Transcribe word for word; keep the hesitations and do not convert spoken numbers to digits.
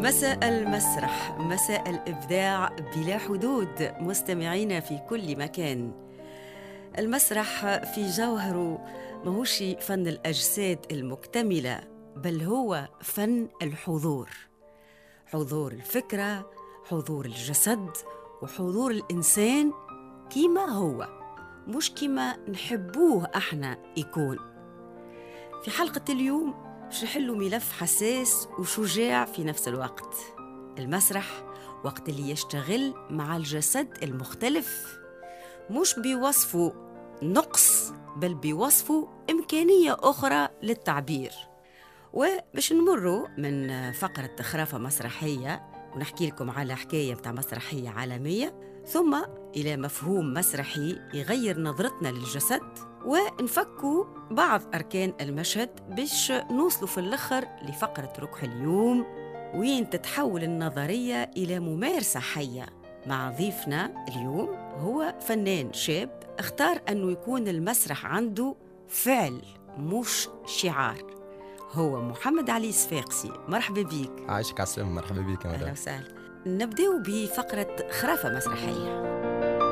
مساء المسرح، مساء الإبداع بلا حدود، مستمعين في كل مكان. المسرح في جوهره ماهوش فن الأجساد المكتملة، بل هو فن الحضور، حضور الفكرة، حضور الجسد، وحضور الإنسان كيما هو، مش كيما نحبوه احنا يكون. في حلقة اليوم باش نحلوا ملف حساس وشجاع في نفس الوقت. المسرح وقت اللي يشتغل مع الجسد المختلف، مش بيوصفوا نقص بل بيوصفوا إمكانية أخرى للتعبير. وباش نمروا من فقرة خرافة مسرحية ونحكي لكم على حكاية متاع مسرحية عالمية، ثم إلى مفهوم مسرحي يغير نظرتنا للجسد، ونفكوا بعض أركان المشهد باش نوصلوا في الآخر لفقرة ركح اليوم، وين تتحول النظرية إلى ممارسة حية مع ضيفنا اليوم. هو فنان شاب اختار أنه يكون المسرح عنده فعل مش شعار. هو محمد علي صفاقسي. مرحبا بيك. عايشك على السلامة. مرحبا بيك. أهلا وسهلا. نبدأ بفقرة خرافة مسرحية.